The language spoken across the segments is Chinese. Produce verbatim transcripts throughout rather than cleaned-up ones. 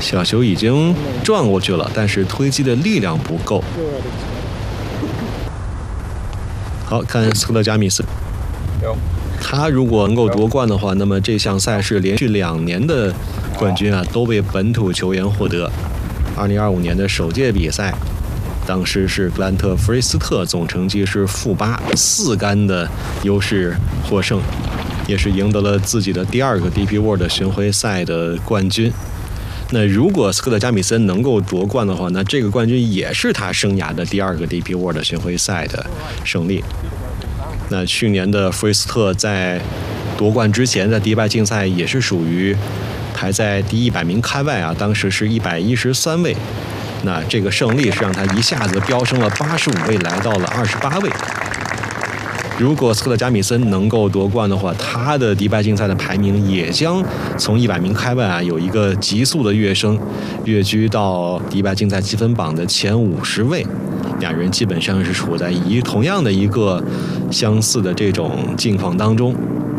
小球已经撞过去了，但是推击的力量不够。好看斯科特加米森，他如果能够夺冠的话，那么这项赛事连续两年的冠军啊都被本土球员获得。二零二五年的首届比赛，当时是格兰特·弗瑞斯特，总成绩是负八，四杆的优势获胜，也是赢得了自己的第二个 D P World 巡回赛的冠军。那如果斯科特加米森能够夺冠的话，那这个冠军也是他生涯的第二个 D P World 巡回赛的胜利。那去年的弗瑞斯特在夺冠之前的迪拜竞赛也是属于排在第一百名开外啊，当时是一百一十三位。那这个胜利是让他一下子飙升了八十五位，来到了二十八位。如果斯科特加米森能够夺冠的话，他的迪拜竞赛的排名也将从一百名开外啊有一个急速的跃升，跃居到迪拜竞赛积分榜的前五十位。两人基本上是处在一同样的一个相似的这种境况当中。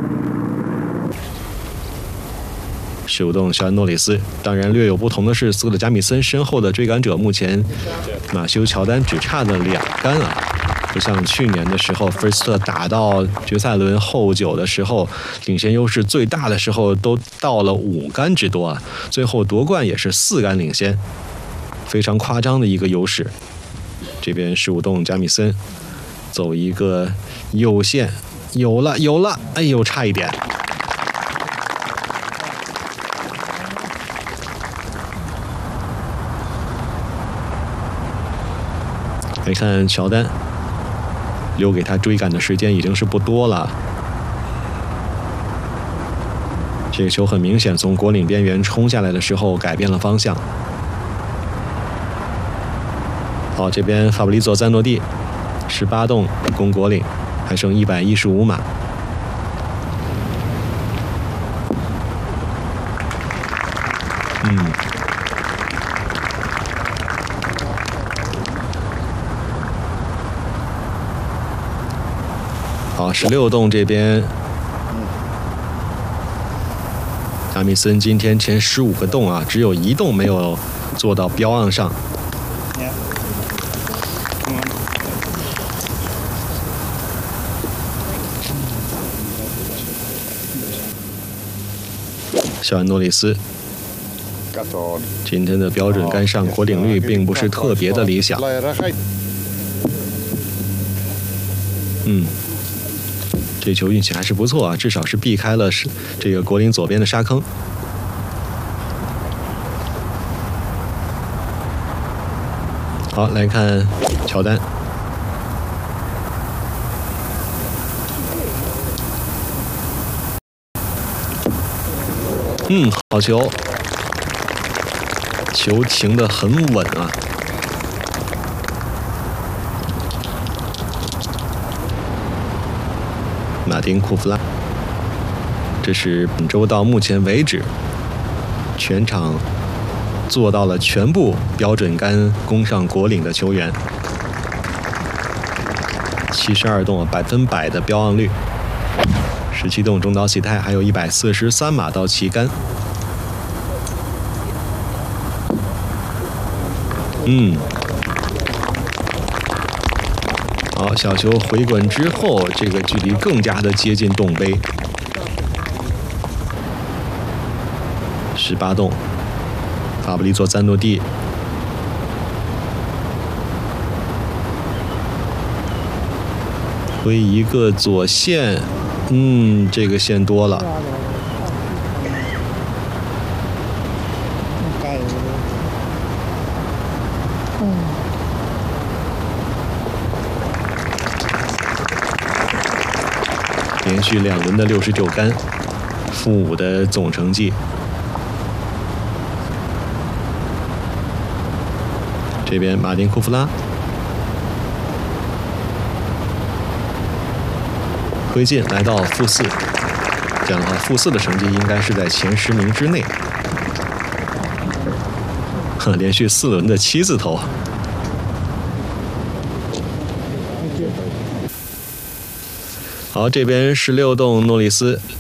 手动小安诺里斯，当然略有不同的是，斯科特加米森身后的追赶者目前马修乔丹只差了两杆啊。不像去年的时候，弗瑞斯特打到决赛轮后九的时候，领先优势最大的时候都到了五杆之多啊，最后夺冠也是四杆领先，非常夸张的一个优势。这边十五洞加米森走一个右线，有了有了，哎呦差一点。来看乔丹，留给他追赶的时间已经是不多了。这个球很明显从国领边缘冲下来的时候改变了方向。好，这边法布里佐·赞诺蒂十八洞攻国领，还剩一百一十五码。嗯。好，十六洞这边，加米森今天前十五个洞啊，只有一洞没有做到标岸上。小安诺里斯今天的标准杆上国领率并不是特别的理想。嗯，这球运气还是不错啊，至少是避开了这个国领左边的沙坑。好，来看乔丹。嗯，好球，球停得很稳啊。马丁库夫拉，这是本周到目前为止全场做到了全部标准杆攻上国领的球员，七十二洞百分百的标岸率。十七洞中岛喜太还有一百四十三码到旗杆。嗯，好，小球回滚之后，这个距离更加的接近洞杯。十八洞，法布里佐·赞诺蒂。推一个左线。嗯，这个线多了。连续两轮的六十九杆，负五的总成绩。这边马丁库夫拉。推进来到负四，这样的话，负四的成绩应该是在前十名之内。呵，连续四轮的七字头。好，这边十六洞诺里斯